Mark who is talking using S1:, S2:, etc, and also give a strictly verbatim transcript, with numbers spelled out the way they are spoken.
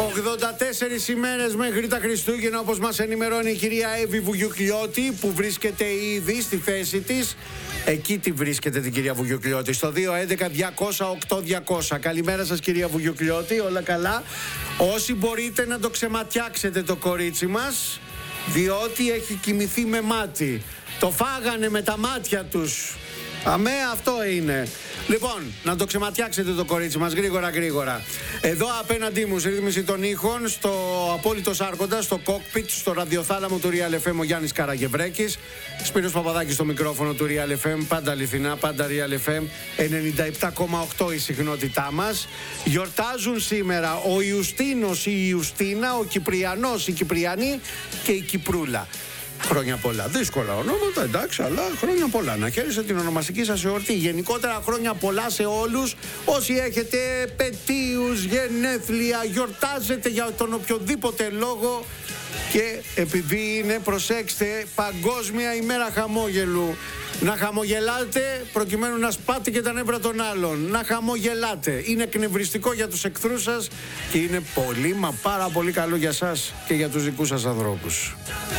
S1: ογδόντα τέσσερις ημέρες μέχρι τα Χριστούγεννα, όπως μας ενημερώνει η κυρία Εύη Βουγιουκλιώτη, που βρίσκεται ήδη στη θέση της. Εκεί τη βρίσκεται την κυρία Βουγιουκλιώτη, στο δύο έντεκα διακόσια οκτώ διακόσια. Καλημέρα σας κυρία Βουγιουκλιώτη, όλα καλά? Όσοι μπορείτε να το ξεματιάξετε το κορίτσι μας, διότι έχει κοιμηθεί με μάτι. Το φάγανε με τα μάτια τους. Αμέ, αυτό είναι. Λοιπόν, να το ξεματιάξετε το κορίτσι μας γρήγορα γρήγορα. Εδώ απέναντί μου, σε ρύθμιση των ήχων, στο απόλυτος άρχοντα, στο κόκπιτ, στο ραδιοθάλαμο του Real εφ εμ, ο Γιάννης Καραγευρέκης. Σπύρος Παπαδάκης στο μικρόφωνο του Real εφ εμ, πάντα αληθινά, πάντα Real εφ εμ, ενενήντα επτά κόμμα οκτώ η συχνότητά μας. Γιορτάζουν σήμερα ο Ιουστίνος, η Ιουστίνα, ο Κυπριανός, η Κυπριανή και η Κυπρούλα. Χρόνια πολλά. Δύσκολα ονόματα, εντάξει, αλλά χρόνια πολλά. Να χαίρεστε την ονομαστική σας εορτή. Γενικότερα, χρόνια πολλά σε όλους. Όσοι έχετε επετείους, γενέθλια, γιορτάζετε για τον οποιοδήποτε λόγο. Και επειδή είναι, προσέξτε, Παγκόσμια ημέρα χαμόγελου. Να χαμογελάτε προκειμένου να σπάτε και τα νεύρα των άλλων. Να χαμογελάτε. Είναι εκνευριστικό για τους εχθρούς σας και είναι πολύ μα πάρα πολύ καλό για σας και για τους δικούς σας ανθρώπους.